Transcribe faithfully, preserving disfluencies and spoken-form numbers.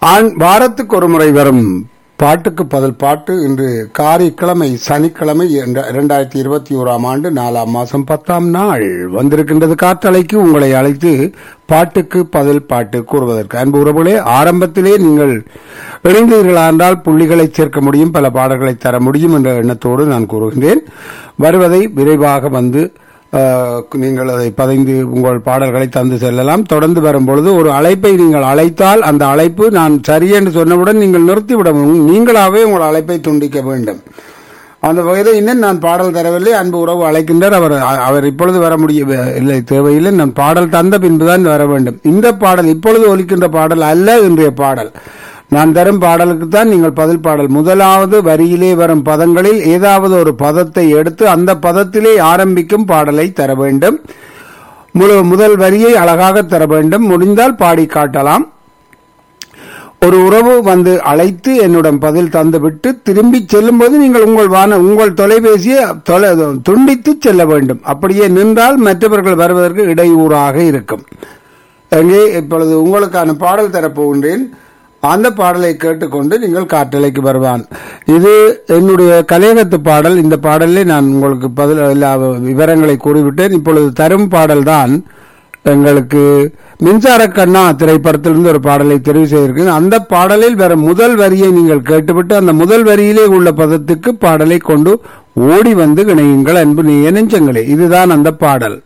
ஆண் வாரத்துக்கு ஒரு முறை வரும் பாட்டுக்கு பதில் பாட்டு இன்று காரிக்கிழமை சனிக்கிழமை இரண்டாயிரத்தி இருபத்தி ஓராம் ஆண்டு நாலாம் மாசம் பத்தாம் நாள் வந்திருக்கின்றது. காற்றலைக்கு உங்களை அழைத்து பாட்டுக்கு பதில் பாட்டு கூறுவதற்கு அன்பு உறவுகளே, ஆரம்பத்திலே நீங்கள் இணைந்தீர்களா என்றால் புள்ளிகளை சேர்க்க முடியும், பல பாடல்களை தர முடியும் என்ற எண்ணத்தோடு நான் கூறுகின்றேன். வருவதை விரைவாக வந்து நீங்கள் அதை பதிந்து உங்கள் பாடல்களை தந்து செல்லலாம். தொடர்ந்து வரும்பொழுது ஒரு அழைப்பை நீங்கள் அழைத்தால் அந்த அழைப்பு நான் சரி என்று சொன்னவுடன் நீங்கள் நிறுத்திவிட முடியும். நீங்களாகவே உங்கள் அழைப்பை துண்டிக்க வேண்டும். அந்த வகையில் இன்னும் நான் பாடல் தரவில்லை. அன்பு உறவு அழைக்கின்றார். அவர் அவர் இப்பொழுது வர முடிய இல்லை, தேவையில்லை. நான் பாடல் தந்த பின்புதான் வர வேண்டும். இந்த பாடல் இப்பொழுது ஒலிக்கின்ற பாடல் அல்ல, இன்றைய பாடல். நான் தரும் பாடலுக்கு தான் நீங்கள் பதில் பாடல். முதலாவது வரியிலே வரும் பதங்களில் ஏதாவது ஒரு பதத்தை எடுத்து அந்த பதத்திலே ஆரம்பிக்கும் பாடலை தர வேண்டும். முதல் வரியை அழகாக தர வேண்டும். முடிந்தால் பாடி காட்டலாம். ஒரு உறவு வந்து அழைத்து என்னுடன் பதில் தந்துவிட்டு திரும்பி செல்லும் போது நீங்கள் உங்கள் வான உங்கள் தொலைபேசியை துண்டித்து செல்ல வேண்டும். அப்படியே நின்றால் மற்றவர்கள் வருவதற்கு இடையூறாக இருக்கும். அங்கே இப்பொழுது உங்களுக்கான பாடல் தரப்போகின்றேன். அந்த பாடலை கேட்டுக்கொண்டு நீங்கள் காற்றலைக்கு வருவான். இது என்னுடைய கலையகத்து பாடல். இந்த பாடலில் நான் உங்களுக்கு பதில் எல்லா விவரங்களை கூறிவிட்டேன். இப்பொழுது தரும் பாடல் தான் எங்களுக்கு மின்சார கண்ணா திரைப்படத்திலிருந்து ஒரு பாடலை தெரிவு செய்திருக்கிறேன். அந்த பாடலில் வர முதல் வரியை நீங்கள் கேட்டுவிட்டு அந்த முதல் வரியிலே உள்ள பதத்துக்கு பாடலை கொண்டு ஓடி வந்து இணையுங்கள் அன்பு நெஞ்சங்களே. இதுதான் அந்த பாடல்.